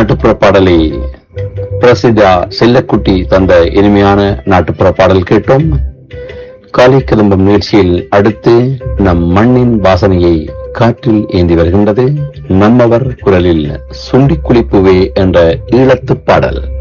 நாட்டுப்புற பாடலை பிரசித்தா செல்லக்குட்டி தந்த இனிமையான நாட்டுப்புற பாடல் கேட்டோம். காலை கிளம்பும் நிகழ்ச்சியில் அடுத்து நம் மண்ணின் வாசனையை காற்றில் ஏந்தி வருகின்றது. நம்மவர் குரலில் சுண்டி குளிப்புவே என்ற ஈழத்து பாடல்.